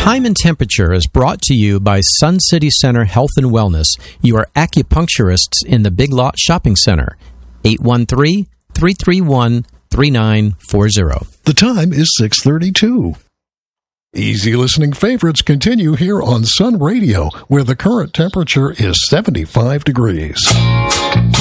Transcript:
Time and Temperature is brought to you by Sun City Center Health and Wellness, your acupuncturists in the Big Lot Shopping Center. 813-331-3940. The time is 6:32. Easy listening favorites continue here on Sun Radio, where the current temperature is 75 degrees.